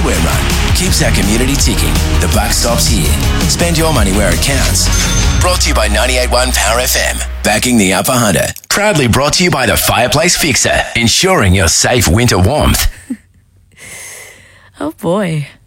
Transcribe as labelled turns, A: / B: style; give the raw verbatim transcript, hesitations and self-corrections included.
A: hardware run keeps our community ticking. The buck stops here. Spend your money where it counts. Brought to you by ninety-eight point one Power F M. Backing the Upper Hunter. Proudly brought to you by the Fireplace Fixer. Ensuring your safe winter warmth.
B: Oh boy.